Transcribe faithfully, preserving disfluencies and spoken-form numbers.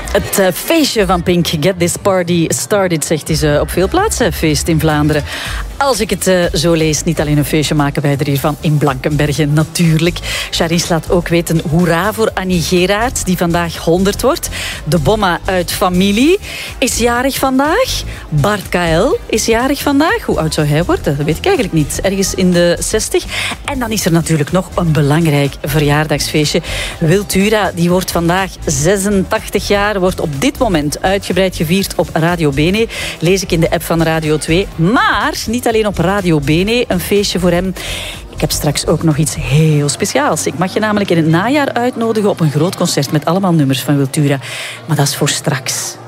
Het uh, feestje van Pink, Get This Party Started, zegt is uh, op veel plaatsen feest in Vlaanderen. Als ik het uh, zo lees, niet alleen een feestje maken wij er hier van in Blankenbergen, natuurlijk. Charisse laat ook weten, hoera voor Annie Geraerts, die vandaag honderd wordt. De Bomma uit Familie is jarig vandaag. Bart K L is jarig vandaag. Hoe oud zou hij worden? Dat weet ik eigenlijk niet. Ergens in de zestig. En dan is er natuurlijk nog een belangrijk verjaardagsfeestje. Wiltura, die wordt vandaag zesentachtig jaar, wordt op dit moment uitgebreid gevierd op Radio Bene. Lees ik in de app van Radio twee. Maar niet alleen op Radio Bene een feestje voor hem. Ik heb straks ook nog iets heel speciaals. Ik mag je namelijk in het najaar uitnodigen op een groot concert met allemaal nummers van Wiltura. Maar dat is voor straks.